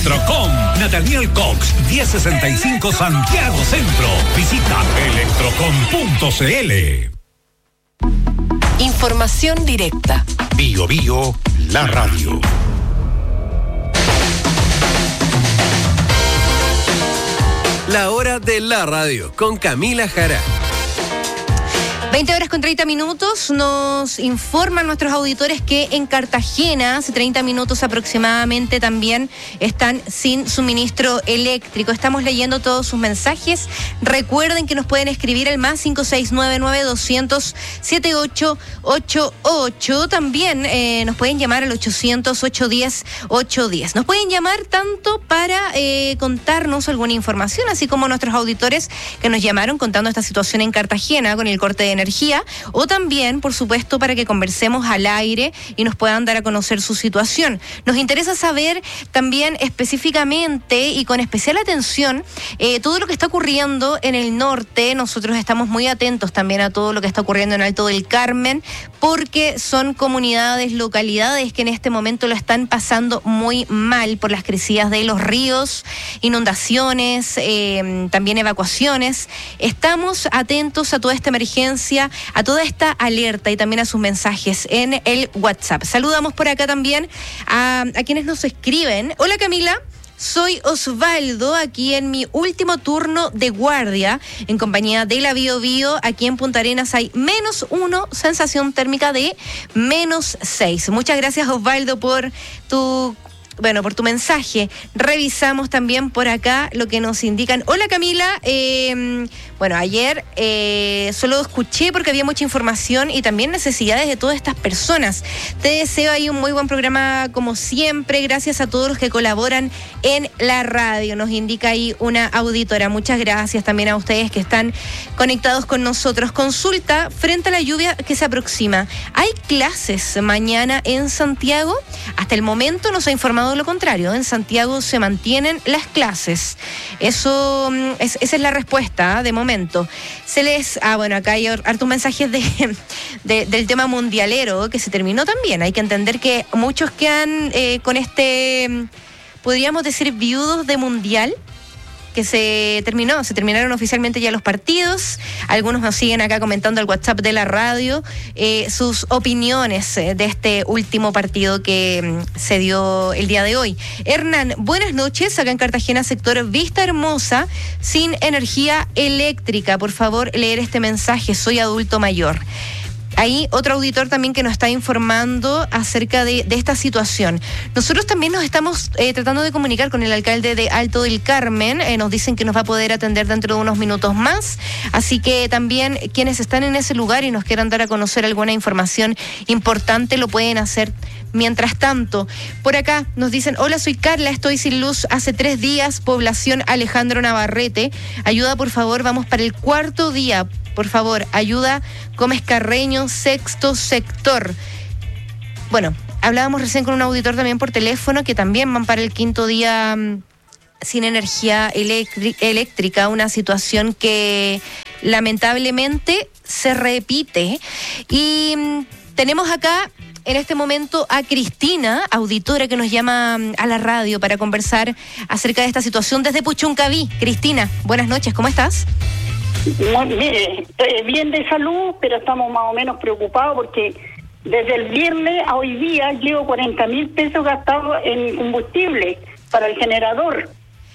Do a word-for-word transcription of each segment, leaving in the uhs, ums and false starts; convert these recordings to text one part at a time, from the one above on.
Electrocom. Nathaniel Cox, diez sesenta y cinco Santiago Centro. Visita electrocom punto cl. Información directa. Bio Bio, la radio. La hora de la radio con Camila Jara. veinte horas con treinta minutos, nos informan nuestros auditores que en Cartagena, hace treinta minutos aproximadamente, también están sin suministro eléctrico. Estamos leyendo todos sus mensajes. Recuerden que nos pueden escribir al más cinco seis nueve nueve doscientos setenta y ocho ochenta y ocho. También eh, nos pueden llamar al ochocientos ochocientos diez ochocientos diez. Nos pueden llamar tanto para eh, contarnos alguna información, así como nuestros auditores que nos llamaron contando esta situación en Cartagena con el corte de energía. energía, o también, por supuesto, para que conversemos al aire y nos puedan dar a conocer su situación. Nos interesa saber también específicamente y con especial atención eh, todo lo que está ocurriendo en el norte. Nosotros estamos muy atentos también a todo lo que está ocurriendo en Alto del Carmen, porque son comunidades, localidades que en este momento lo están pasando muy mal por las crecidas de los ríos, inundaciones, eh, también evacuaciones. Estamos atentos a toda esta emergencia, a toda esta alerta y también a sus mensajes en el WhatsApp. Saludamos por acá también a, a quienes nos escriben. Hola Camila, soy Osvaldo, aquí en mi último turno de guardia, en compañía de la Bio Bio. Aquí en Punta Arenas hay menos uno, sensación térmica de menos seis. Muchas gracias Osvaldo por tu... Bueno, por tu mensaje. Revisamos también por acá lo que nos indican. Hola Camila, eh, bueno, ayer eh, solo escuché porque había mucha información y también necesidades de todas estas personas. Te deseo ahí un muy buen programa como siempre, gracias a todos los que colaboran en la radio, nos indica ahí una auditora. Muchas gracias también a ustedes que están conectados con nosotros. Consulta frente a la lluvia que se aproxima. ¿Hay clases mañana en Santiago? Hasta el momento nos ha informado lo contrario, en Santiago se mantienen las clases. Eso, es, esa es la respuesta ¿eh? de momento. Se les, ah bueno, acá hay hartos mensajes de, de, del tema mundialero que se terminó también. Hay que entender que muchos quedan eh, con este, podríamos decir, viudos de mundial, que se terminó, se terminaron oficialmente ya los partidos. Algunos nos siguen acá comentando al WhatsApp de la radio eh, sus opiniones eh, de este último partido que mm, se dio el día de hoy. Hernán, buenas noches, acá en Cartagena, sector Vista Hermosa, sin energía eléctrica. Por favor, leer este mensaje, soy adulto mayor. Ahí otro auditor también que nos está informando acerca de, de esta situación. Nosotros también nos estamos eh, tratando de comunicar con el alcalde de Alto del Carmen. Eh, nos dicen que nos va a poder atender dentro de unos minutos más. Así que también quienes están en ese lugar y nos quieran dar a conocer alguna información importante lo pueden hacer. Mientras tanto, por acá nos dicen, hola, soy Carla, estoy sin luz hace tres días, población Alejandro Navarrete. Ayuda, por favor, vamos para el cuarto día. Por favor, ayuda, Gómez Carreño, sexto sector. Bueno, hablábamos recién con un auditor también por teléfono que también van para el quinto día um, sin energía electri- eléctrica, una situación que lamentablemente se repite. Y um, tenemos acá en este momento a Cristina, auditora que nos llama a la radio para conversar acerca de esta situación desde Puchuncaví. Cristina, buenas noches, ¿cómo estás? Bueno, mire, estoy bien de salud, pero estamos más o menos preocupados porque desde el viernes a hoy día llevo cuarenta mil pesos gastados en combustible para el generador.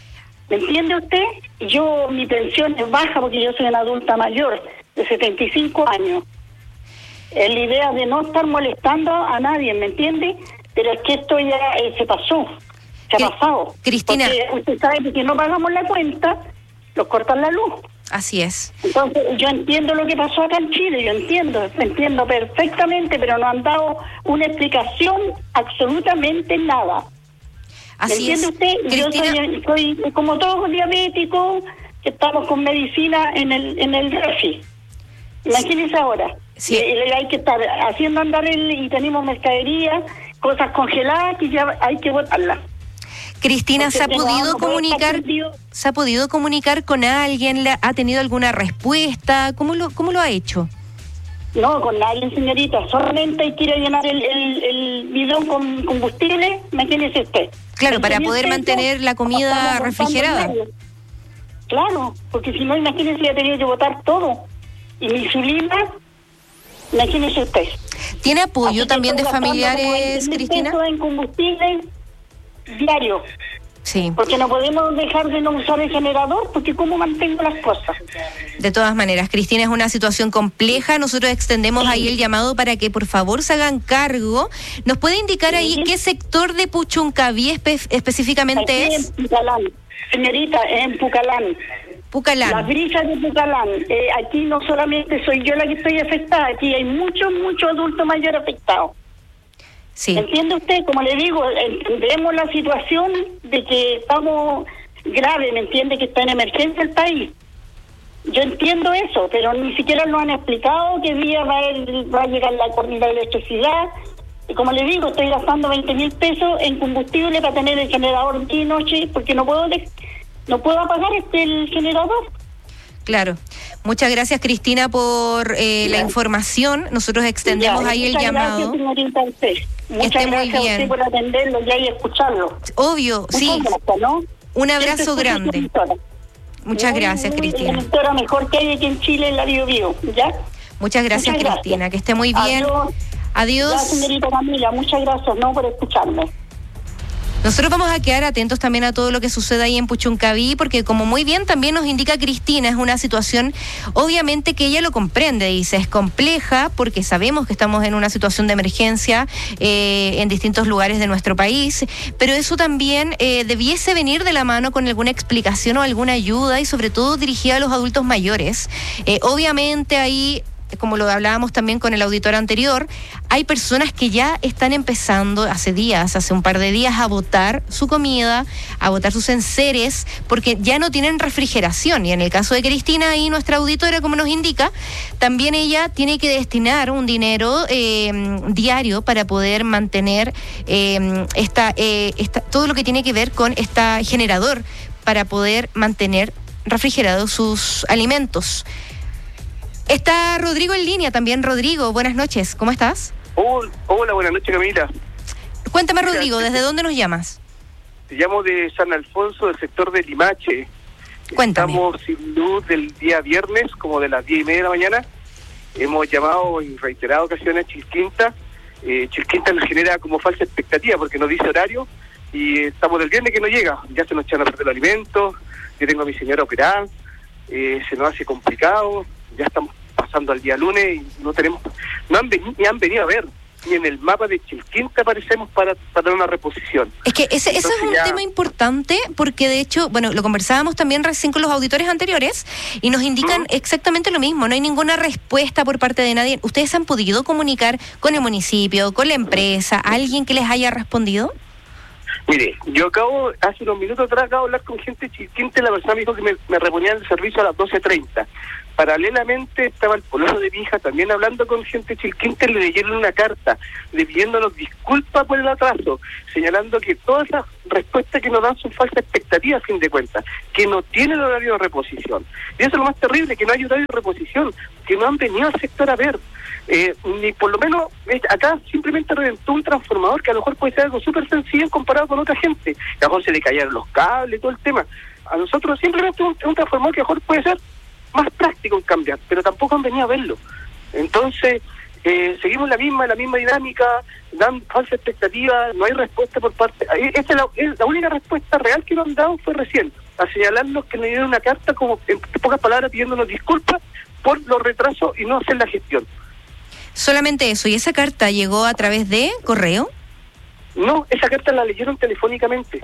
¿Me entiende usted? Yo, mi pensión es baja porque yo soy una adulta mayor de setenta y cinco años. Es la idea de no estar molestando a nadie, ¿me entiende? Pero es que esto ya eh, se pasó, se ha pasado. Cristina. Porque usted sabe que si no pagamos la cuenta, nos cortan la luz. Así es. Entonces, yo entiendo lo que pasó acá en Chile, yo entiendo, entiendo perfectamente, pero no han dado una explicación absolutamente nada. Así ¿Me entiende es. usted? Cristina... Yo soy, soy como todos diabéticos, que estamos con medicina en el en el refi. Imagínese ahora. Sí. Y, y hay que estar haciendo andar el, y tenemos mercadería, cosas congeladas que ya hay que botarlas. Cristina, ¿se ha podido comunicar se ha podido comunicar con alguien? ¿Ha tenido alguna respuesta? ¿Cómo lo cómo lo ha hecho? No, con nadie, señorita. Solamente hay que ir a llenar el, el, el bidón con combustible. Imagínese usted. Claro, para poder mantener la comida refrigerada. Claro, porque si no, imagínense, ya tenía que botar todo. Y mi insulina, imagínense usted. ¿Tiene apoyo también de familiares, Cristina? En combustible diario. Sí. Porque no podemos dejar de no usar el generador, porque ¿cómo mantengo las cosas? De todas maneras, Cristina, es una situación compleja. Nosotros extendemos sí. ahí el llamado para que por favor se hagan cargo. ¿Nos puede indicar sí. ahí qué sector de Puchuncaví espe- específicamente Aquí es? En Pucalán. Señorita, en Pucalán. Pucalán. Las brisas de Pucalán. Eh, aquí no solamente soy yo la que estoy afectada, aquí hay muchos, muchos adultos mayores afectados. Sí. ¿Entiende usted? Como le digo, entendemos la situación de que estamos grave, ¿me entiende? Que está en emergencia el país. Yo entiendo eso, pero ni siquiera nos han explicado qué día va a, va a llegar la, la electricidad. Y como le digo, estoy gastando veinte mil pesos en combustible para tener el generador día y noche, porque no puedo no puedo apagar este el generador. Claro. Muchas gracias, Cristina, por eh, la información. Nosotros extendemos ya, ahí el llamado. Gracias, señorita, usted. Muchas gracias a usted por atenderlo ya y escucharlo. Obvio, Muchas sí. Gracias, ¿no? Un abrazo grande. Muchas muy, gracias, muy, Cristina. La emisora mejor que hay aquí en Chile, en la Bio Bio, ¿ya? Muchas gracias, muchas Cristina. Gracias. Que esté muy bien. Adiós. Adiós. Ya, señorita Camila, muchas gracias, ¿no? Por escucharme. Nosotros vamos a quedar atentos también a todo lo que sucede ahí en Puchuncaví, porque como muy bien también nos indica Cristina, es una situación, obviamente que ella lo comprende, dice, es compleja, porque sabemos que estamos en una situación de emergencia eh, en distintos lugares de nuestro país, pero eso también eh, debiese venir de la mano con alguna explicación o alguna ayuda, y sobre todo dirigida a los adultos mayores. Eh, obviamente ahí, como lo hablábamos también con el auditor anterior, hay personas que ya están empezando hace días, hace un par de días, a botar su comida, a botar sus enseres, porque ya no tienen refrigeración. Y en el caso de Cristina, ahí nuestra auditora, como nos indica, también ella tiene que destinar un dinero eh, diario para poder mantener eh, esta, eh, esta, todo lo que tiene que ver con este generador, para poder mantener refrigerados sus alimentos. Está Rodrigo en línea también. Rodrigo, buenas noches, ¿cómo estás? Hola, hola, buenas noches, Camila. Cuéntame, Rodrigo, ¿desde dónde nos llamas? Te llamo de San Alfonso, del sector de Limache. Cuéntame. Estamos sin luz del día viernes, como de las diez y media de la mañana. Hemos llamado en reiteradas ocasiones a Chilquinta. Eh, Chilquinta nos genera como falsa expectativa porque nos dice horario, y estamos del viernes que no llega. Ya se nos echan a perder los alimentos, yo tengo a mi señora operada, eh, se nos hace complicado. Ya estamos pasando al día lunes y no tenemos, no han venido, ni han venido a ver, ni en el mapa de Chilquinta aparecemos para, para una reposición. Es que ese, ese es un ya... tema importante, porque de hecho, bueno, lo conversábamos también recién con los auditores anteriores y nos indican ¿Mm? exactamente lo mismo, no hay ninguna respuesta por parte de nadie. ¿Ustedes han podido comunicar con el municipio, con la empresa, alguien que les haya respondido? Mire, yo acabo, hace unos minutos atrás, acabo de hablar con gente de Chilquinta, y la persona me dijo que me, me reponían el servicio a las doce treinta. Paralelamente estaba el pololo de mi hija también hablando con gente de Chilquinta, y le leyeron una carta le pidiéndonos disculpas por el atraso, señalando que todas las respuestas que nos dan son falsas expectativas, a fin de cuentas, que no tienen horario de reposición. Y eso es lo más terrible, que no hay horario de reposición, que no han venido al sector a ver. Eh, ni por lo menos acá simplemente reventó un transformador que a lo mejor puede ser algo súper sencillo comparado con otra gente, que a lo mejor se le cayeron los cables, todo el tema. A nosotros simplemente un, un transformador que a lo mejor puede ser más práctico en cambiar, pero tampoco han venido a verlo. Entonces eh, seguimos la misma la misma dinámica, dan falsa expectativa, no hay respuesta por parte. Esta es la, es la única respuesta real que nos han dado fue recién, a señalarnos que le dieron una carta, como en pocas palabras, pidiéndonos disculpas por los retrasos y no hacer la gestión. Solamente eso. ¿Y esa carta llegó a través de correo? No, esa carta la leyeron telefónicamente.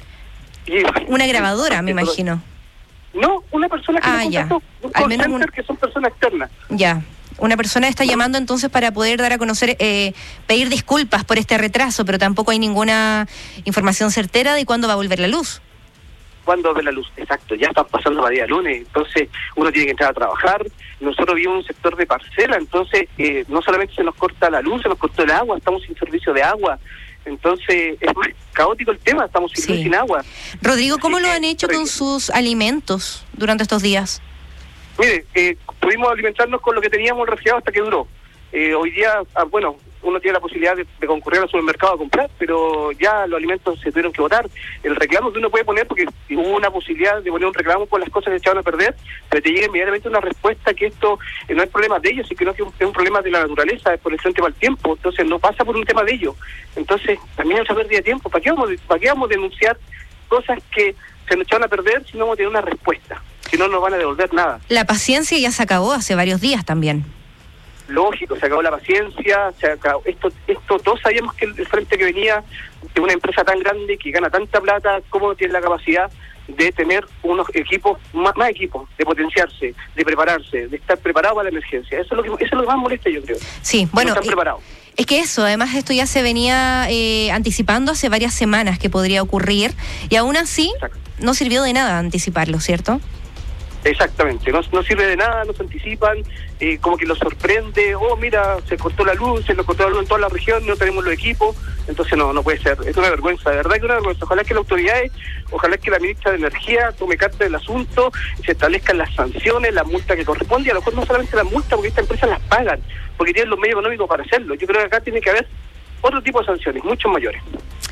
Y, una grabadora, me imagino. No, una persona que ah, me contactó, ya. un call center un... que son personas externas. Ya. Una persona está llamando entonces para poder dar a conocer, eh, pedir disculpas por este retraso, pero tampoco hay ninguna información certera de cuándo va a volver la luz. ¿Cuándo ve la luz? Exacto, ya están pasando la día lunes, entonces uno tiene que entrar a trabajar. Nosotros vivimos en un sector de parcela, entonces eh, no solamente se nos corta la luz, se nos cortó el agua, estamos sin servicio de agua. Entonces es más caótico el tema, estamos sin sí. luz, sin agua. Rodrigo, ¿cómo Así lo han hecho con sus alimentos durante estos días? Mire, eh, pudimos alimentarnos con lo que teníamos el refrigerado hasta que duró. Eh, hoy día, ah, bueno, uno tiene la posibilidad de, de concurrir al supermercado a comprar, pero ya los alimentos se tuvieron que botar. El reclamo que uno puede poner, porque hubo una posibilidad de poner un reclamo por las cosas que echaban a perder, pero te llega inmediatamente una respuesta que esto eh, no es problema de ellos, sino que es un, es un problema de la naturaleza, es por el frente para el tiempo, entonces no pasa por un tema de ellos. Entonces también es una pérdida de tiempo. ¿Para qué vamos, para qué vamos a denunciar cosas que se nos echaban a perder si no vamos a tener una respuesta? Si no, nos van a devolver nada. La paciencia ya se acabó hace varios días también. Lógico, se acabó la paciencia, se acabó. Esto, esto todos sabíamos que el, el frente que venía de una empresa tan grande, que gana tanta plata, cómo tiene la capacidad de tener unos equipos, más, más equipos, de potenciarse, de prepararse, de estar preparado para la emergencia. Eso es lo que, eso es lo que más molesta, yo creo. Sí, bueno. No están preparados. Es que eso, además esto ya se venía eh, anticipando hace varias semanas que podría ocurrir, y aún así Exacto. no sirvió de nada anticiparlo, ¿cierto? Exactamente, no, no sirve de nada, no se anticipan, eh, como que los sorprende, oh mira, se cortó la luz, se nos cortó la luz en toda la región, no tenemos los equipos, entonces no, no puede ser, es una vergüenza, de verdad que es una vergüenza. Ojalá que las autoridades, ojalá que la ministra de Energía tome carta del asunto, se establezcan las sanciones, la multa que corresponde, y a lo mejor no solamente la multa, porque estas empresas las pagan, porque tienen los medios económicos para hacerlo. Yo creo que acá tiene que haber otro tipo de sanciones, mucho mayores.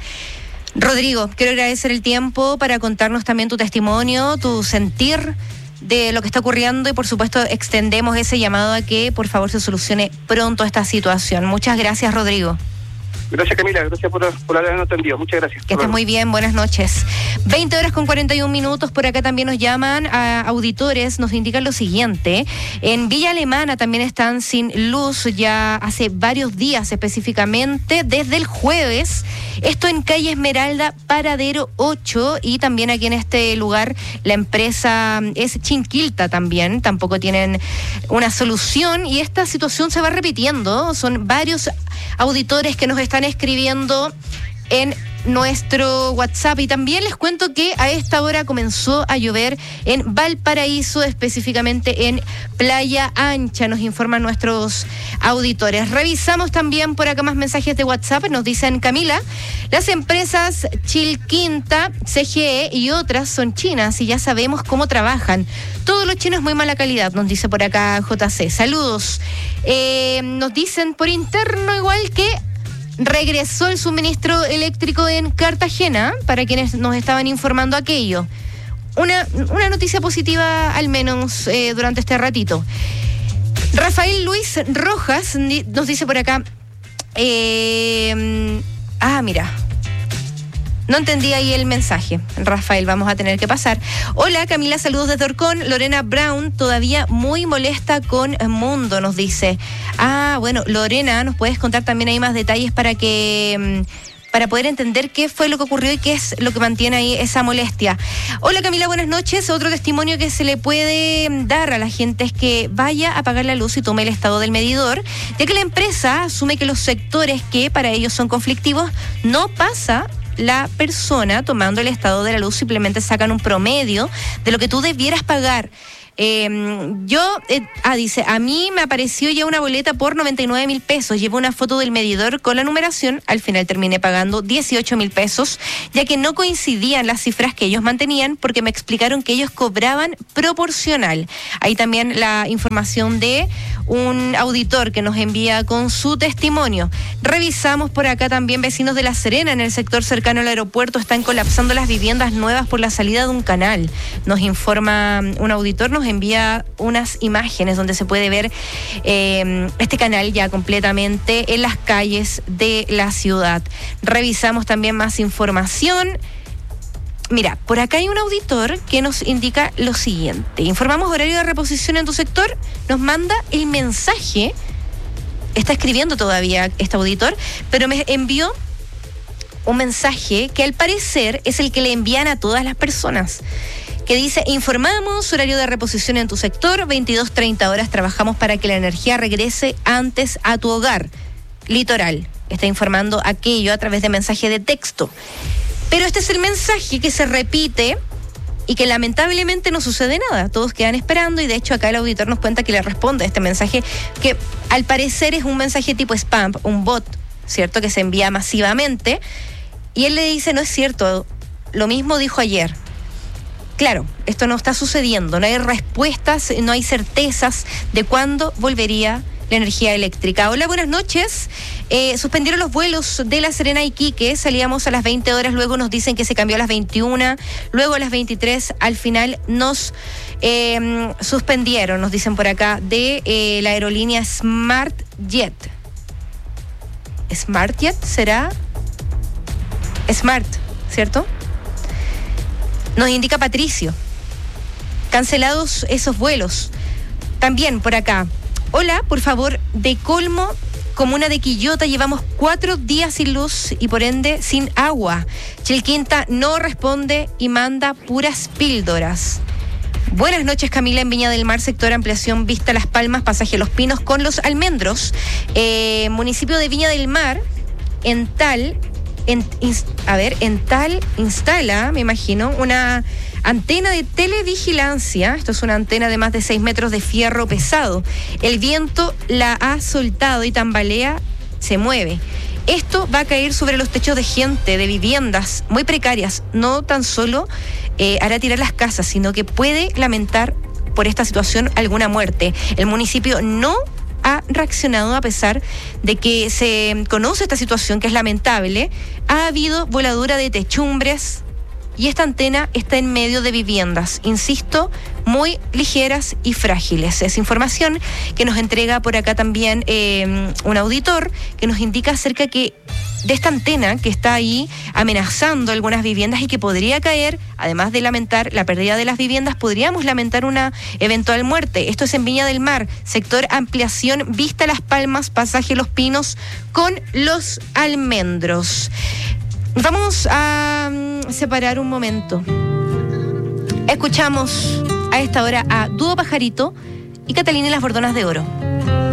Rodrigo, quiero agradecer el tiempo para contarnos también tu testimonio, tu sentir de lo que está ocurriendo, y por supuesto extendemos ese llamado a que por favor se solucione pronto esta situación. Muchas gracias, Rodrigo. Gracias, Camila, gracias por, por habernos atendido, muchas gracias. Que estés muy bien, buenas noches. veinte horas con cuarenta y un minutos, por acá también nos llaman a auditores, nos indican lo siguiente: en Villa Alemana también están sin luz ya hace varios días, específicamente desde el jueves, esto en calle Esmeralda, Paradero ocho, y también aquí en este lugar la empresa es Chinquilta también, tampoco tienen una solución, y esta situación se va repitiendo, son varios auditores que nos están escribiendo en nuestro WhatsApp, y también les cuento que a esta hora comenzó a llover en Valparaíso, específicamente en Playa Ancha, nos informan nuestros auditores. Revisamos también por acá más mensajes de WhatsApp, nos dicen: Camila, las empresas Chilquinta, C G E y otras son chinas y ya sabemos cómo trabajan. Todo lo chino es muy mala calidad, nos dice por acá J C. Saludos. Eh, nos dicen por interno igual que regresó el suministro eléctrico en Cartagena, para quienes nos estaban informando aquello. Una, una noticia positiva al menos eh, durante este ratito. Rafael Luis Rojas nos dice por acá, eh, ah, mira, no entendí ahí el mensaje. Rafael, vamos a tener que pasar. Hola, Camila, saludos desde Orcón. Lorena Brown, todavía muy molesta con Mundo, nos dice. Ah, bueno, Lorena, ¿nos puedes contar también ahí más detalles para que... para poder entender qué fue lo que ocurrió y qué es lo que mantiene ahí esa molestia? Hola, Camila, buenas noches. Otro testimonio que se le puede dar a la gente es que vaya a apagar la luz y tome el estado del medidor, ya que la empresa asume que los sectores que para ellos son conflictivos no pasa la persona tomando el estado de la luz, simplemente sacan un promedio de lo que tú debieras pagar. Eh, yo, eh, ah, dice, a mí me apareció ya una boleta por noventa y nueve mil pesos. Llevo una foto del medidor con la numeración. Al final terminé pagando dieciocho mil pesos, ya que no coincidían las cifras que ellos mantenían, porque me explicaron que ellos cobraban proporcional. Ahí también la información de un auditor que nos envía con su testimonio. Revisamos por acá también: vecinos de La Serena, en el sector cercano al aeropuerto, están colapsando las viviendas nuevas por la salida de un canal. Nos informa un auditor, nos envía unas imágenes donde se puede ver eh, este canal ya completamente en las calles de la ciudad. Revisamos también más información. Mira, por acá hay un auditor que nos indica lo siguiente: informamos horario de reposición en tu sector. Nos manda el mensaje, está escribiendo todavía este auditor, pero me envió un mensaje que al parecer es el que le envían a todas las personas, que dice: informamos horario de reposición en tu sector, veintidós treinta horas, trabajamos para que la energía regrese antes a tu hogar. Litoral, está informando aquello a través de mensaje de texto. Pero este es el mensaje que se repite y que lamentablemente no sucede nada. Todos quedan esperando, y de hecho acá el auditor nos cuenta que le responde este mensaje, que al parecer es un mensaje tipo spam, un bot, ¿cierto?, que se envía masivamente, y él le dice: no es cierto, lo mismo dijo ayer. Claro, esto no está sucediendo, no hay respuestas, no hay certezas de cuándo volvería la energía eléctrica. Hola, buenas noches. Eh, suspendieron los vuelos de La Serena a Iquique, salíamos a las veinte horas, luego nos dicen que se cambió a las veintiuna, luego a las veintitrés, al final nos eh, suspendieron, nos dicen por acá, de eh, la aerolínea SmartJet. ¿SmartJet será? Smart, ¿cierto? Nos indica Patricio. Cancelados esos vuelos. También por acá. Hola, por favor, de Colmo, comuna de Quillota, llevamos cuatro días sin luz y por ende sin agua. Chilquinta no responde y manda puras píldoras. Buenas noches, Camila, en Viña del Mar, sector ampliación Vista Las Palmas, pasaje Los Pinos con Los Almendros. Eh, municipio de Viña del Mar, en tal, en, ins, a ver, en tal instala, me imagino, una antena de televigilancia. Esto es una antena de más de seis metros de fierro pesado. El viento la ha soltado y tambalea, se mueve. Esto va a caer sobre los techos de gente, de viviendas muy precarias. No tan solo eh, hará tirar las casas, sino que puede lamentar por esta situación alguna muerte. El municipio no ha reaccionado a pesar de que se conoce esta situación, que es lamentable. Ha habido voladura de techumbres, y esta antena está en medio de viviendas, insisto, muy ligeras y frágiles. Es información que nos entrega por acá también eh, un auditor que nos indica acerca que de esta antena que está ahí amenazando algunas viviendas y que podría caer, además de lamentar la pérdida de las viviendas, podríamos lamentar una eventual muerte. Esto es en Viña del Mar, sector ampliación Vista Las Palmas, pasaje Los Pinos con Los Almendros. Vamos a um, separar un momento. Escuchamos a esta hora a Dúo Pajarito y Catalina y las Bordonas de Oro.